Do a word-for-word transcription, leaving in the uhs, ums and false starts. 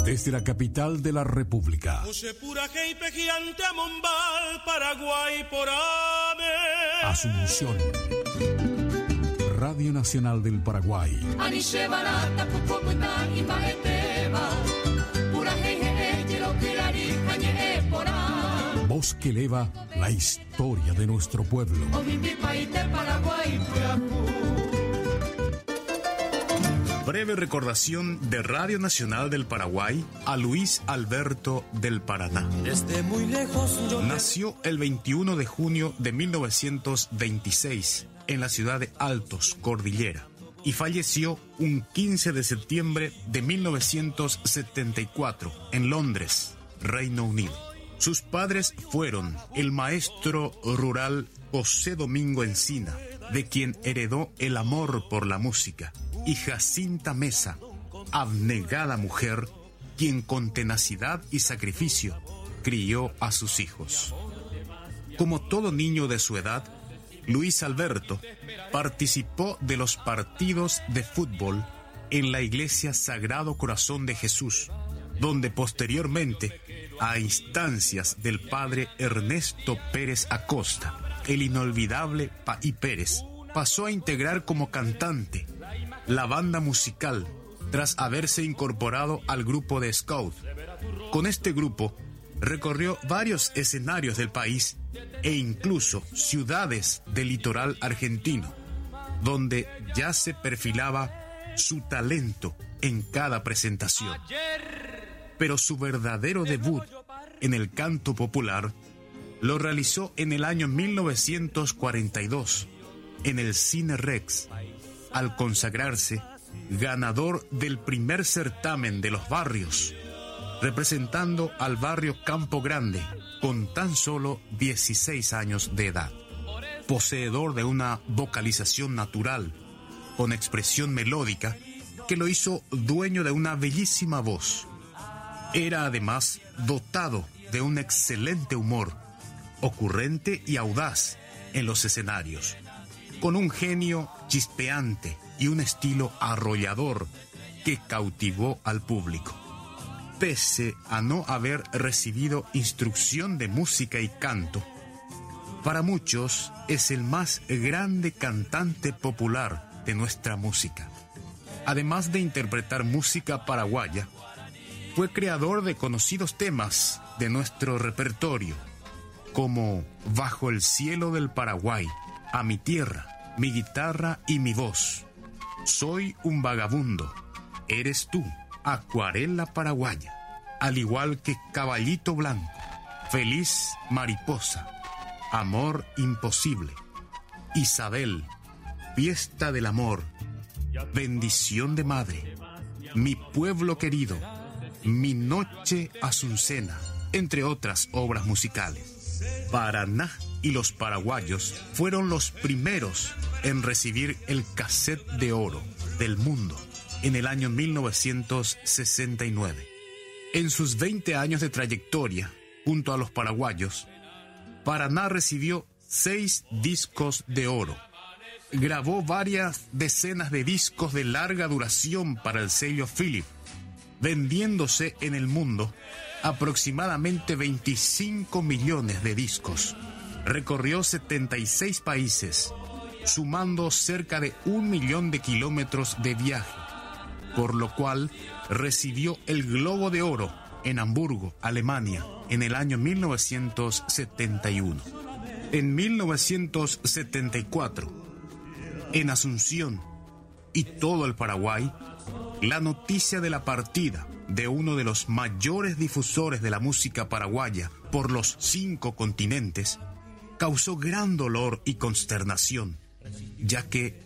Desde la capital de la República. Asunción. Radio Nacional del Paraguay. Voz que eleva la historia de nuestro pueblo. Breve recordación de Radio Nacional del Paraguay a Luis Alberto del Paraná. Desde muy lejos yo Nació el veintiuno de junio de mil novecientos veintiséis en la ciudad de Altos, Cordillera, y falleció un quince de septiembre de mil novecientos setenta y cuatro en Londres, Reino Unido. Sus padres fueron el maestro rural José Domingo Encina, de quien heredó el amor por la música, y Jacinta Mesa, abnegada mujer, quien con tenacidad y sacrificio crió a sus hijos. Como todo niño de su edad, Luis Alberto participó de los partidos de fútbol en la Iglesia Sagrado Corazón de Jesús, donde posteriormente, a instancias del padre Ernesto Pérez Acosta, el inolvidable Paí Pérez, pasó a integrar como cantante la banda musical tras haberse incorporado al grupo de Scout. Con este grupo recorrió varios escenarios del país e incluso ciudades del litoral argentino, donde ya se perfilaba su talento en cada presentación. Pero su verdadero debut en el canto popular lo realizó en el año mil novecientos cuarenta y dos en el Cine Rex, al consagrarse ganador del primer certamen de los barrios, representando al barrio Campo Grande con tan solo dieciséis años de edad. Poseedor de una vocalización natural, con expresión melódica, que lo hizo dueño de una bellísima voz. Era además dotado de un excelente humor, ocurrente y audaz en los escenarios, con un genio chispeante y un estilo arrollador que cautivó al público. Pese a no haber recibido instrucción de música y canto, para muchos es el más grande cantante popular de nuestra música. Además de interpretar música paraguaya, fue creador de conocidos temas de nuestro repertorio, como Bajo el cielo del Paraguay, A mi tierra, mi guitarra y mi voz, Soy un vagabundo, Eres tú, Acuarela paraguaya, al igual que Caballito blanco, Feliz mariposa, Amor imposible, Isabel, Fiesta del amor, Bendición de madre, Mi pueblo querido, Mi noche azucena, entre otras obras musicales. Paraná y los paraguayos fueron los primeros en recibir el cassette de oro del mundo en el año mil novecientos sesenta y nueve. En sus veinte años de trayectoria junto a los paraguayos, Paraná recibió seis discos de oro. Grabó varias decenas de discos de larga duración para el sello Philip, vendiéndose en el mundo aproximadamente veinticinco millones de discos. Recorrió setenta y seis países, sumando cerca de un millón de kilómetros de viaje, por lo cual recibió el Globo de Oro en Hamburgo, Alemania, en el año mil novecientos setenta y uno. En mil novecientos setenta y cuatro, en Asunción y todo el Paraguay, la noticia de la partida de uno de los mayores difusores de la música paraguaya por los cinco continentes causó gran dolor y consternación, ya que